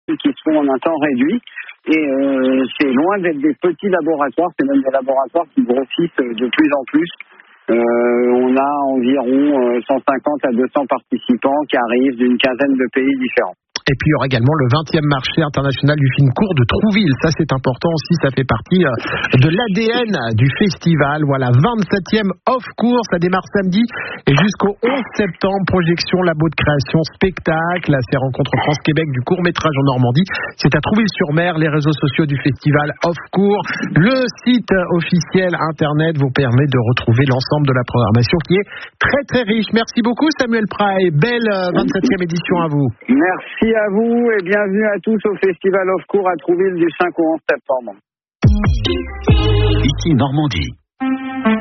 qui se font en un temps réduit. Et c'est loin d'être des petits laboratoires, c'est même des laboratoires qui grossissent de plus en plus. On a environ 150 à 200 participants qui arrivent d'une quinzaine de pays différents. Et puis il y aura également le 20e marché international du film court de Trouville. Ça c'est important aussi, ça fait partie de l'ADN du festival. Voilà, 27e off-court, ça démarre samedi et jusqu'au 11 septembre, projection, labo de création, spectacle, c'est Rencontre France-Québec du court-métrage en Normandie. C'est à Trouville-sur-Mer, les réseaux sociaux du festival off-court. Le site officiel internet vous permet de retrouver l'ensemble de la programmation qui est très très riche. Merci beaucoup Samuel Praille, belle 27e édition à vous. Merci à vous et bienvenue à tous au Festival Off-Court à Trouville du 5 au 11 septembre. Ici Normandie.